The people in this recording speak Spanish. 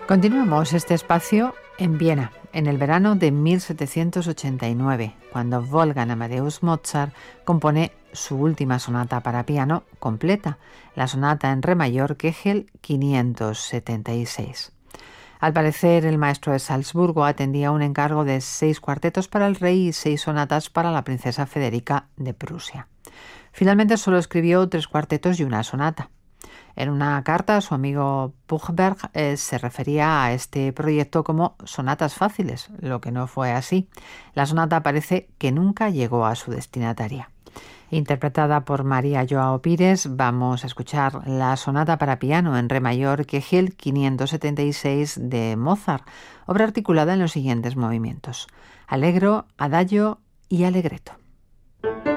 Continuamos este espacio en Viena, en el verano de 1789, cuando Wolfgang Amadeus Mozart compone su última sonata para piano completa, la sonata en re mayor Kegel 576. Al parecer, el maestro de Salzburgo atendía un encargo de 6 cuartetos para el rey y 6 sonatas para la princesa Federica de Prusia. Finalmente solo escribió 3 cuartetos y una sonata. En una carta, su amigo Puchberg se refería a este proyecto como sonatas fáciles, lo que no fue así. La sonata parece que nunca llegó a su destinataria. Interpretada por María Joao Pires, vamos a escuchar la sonata para piano en re mayor Kegel 576 de Mozart, obra articulada en los siguientes movimientos: allegro, adagio y allegretto.